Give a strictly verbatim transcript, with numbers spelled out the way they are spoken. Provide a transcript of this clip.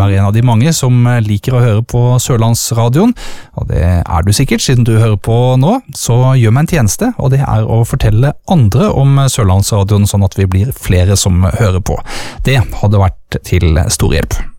være en av de mange som liker å høre på Sørlandsradioen, og det er du sikkert siden du hører på nå, så gjør meg en tjeneste, og det er å fortelle andre om Sørlandsradioen, sånn at vi blir flere som hører på. Det hadde vært til stor hjelp.